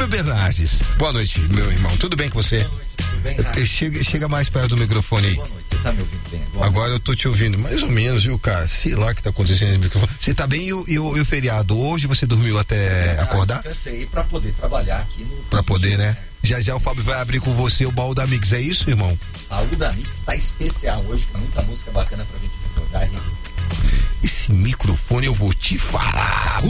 Júnior Bernardes, boa noite, meu irmão. Tudo bem com você? Tudo bem, chega mais perto do microfone aí. Boa noite, você tá me ouvindo bem agora? Agora eu tô te ouvindo, mais ou menos, viu, cara? Sei lá o que tá acontecendo no microfone. Você tá bem e o feriado? Hoje você dormiu até acordar? Descansei pra poder trabalhar aqui no... Pra poder, né? Já o Fábio vai abrir com você o baú da Mix, é isso, irmão? O baú da Mix tá especial hoje, com muita música bacana pra gente recordar. Esse microfone eu vou te falar.